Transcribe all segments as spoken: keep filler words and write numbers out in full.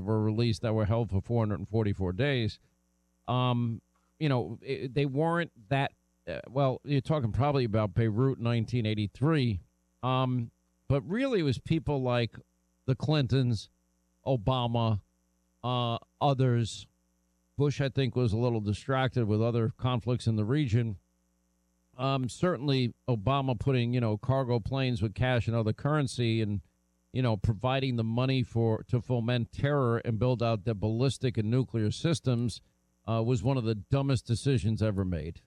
were released that were held for four hundred forty-four days. Um, you know, it, they weren't that, uh, well, you're talking probably about Beirut in nineteen eighty-three. Um, but really it was people like the Clintons, Obama, uh, others. Bush, I think, was a little distracted with other conflicts in the region. Um, certainly Obama putting, you know, cargo planes with cash and other currency and, you know, providing the money for to foment terror and build out the ballistic and nuclear systems uh, was one of the dumbest decisions ever made.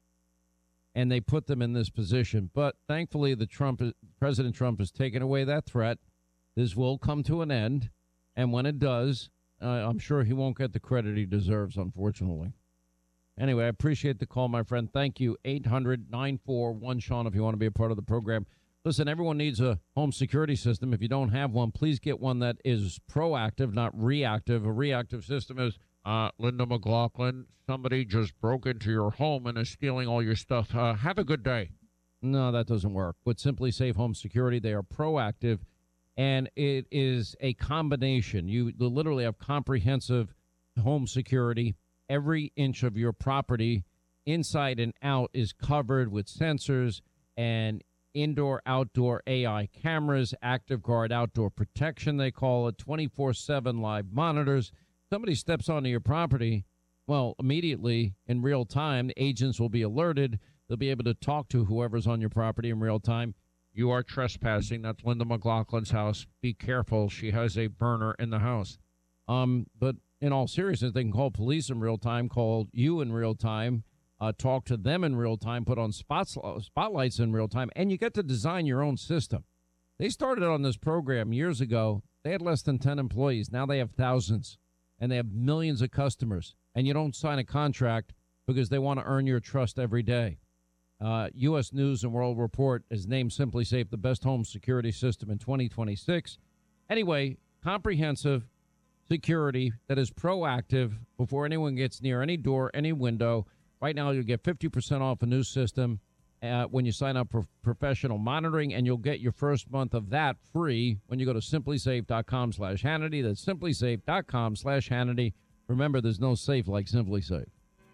And they put them in this position. But thankfully, the Trump President Trump has taken away that threat. This will come to an end. And when it does, uh, I'm sure he won't get the credit he deserves, unfortunately. Anyway, I appreciate the call, my friend. Thank you. eight hundred nine four one Sean if you want to be a part of the program. Listen, everyone needs a home security system. If you don't have one, please get one that is proactive, not reactive. A reactive system is, uh, Linda McLaughlin, somebody just broke into your home and is stealing all your stuff. Uh, have a good day. No, that doesn't work. With Simply Safe Home Security, they are proactive, and it is a combination. You literally have comprehensive home security. Every inch of your property, inside and out, is covered with sensors and indoor, outdoor A I cameras, Active Guard outdoor protection, they call it, twenty-four seven live monitors. Somebody steps onto your property, well, immediately in real time, the agents will be alerted. They'll be able to talk to whoever's on your property in real time. You are trespassing. That's Linda McLaughlin's house. Be careful. She has a burner in the house. Um, but in all seriousness, they can call police in real time, call you in real time, uh, talk to them in real time, put on spots, spotlights in real time, and you get to design your own system. They started on this program years ago. They had less than ten employees. Now they have thousands, and they have millions of customers. And you don't sign a contract because they want to earn your trust every day. Uh, U S News and World Report has named Simply Safe the best home security system in twenty twenty-six. Anyway, comprehensive security that is proactive before anyone gets near any door, any window. Right now, you'll get fifty percent off a new system uh, when you sign up for professional monitoring, and you'll get your first month of that free when you go to simplysafe.com slash Hannity. That's simplysafe.com slash Hannity. Remember, there's no safe like Simply Safe.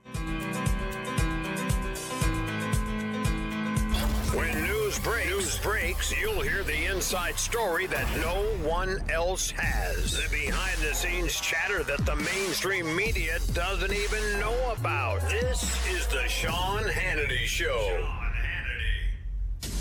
When news breaks, news breaks, you'll hear the inside story that no one else has. The behind-the-scenes chatter that the mainstream media doesn't even know about. This is the Sean Hannity Show.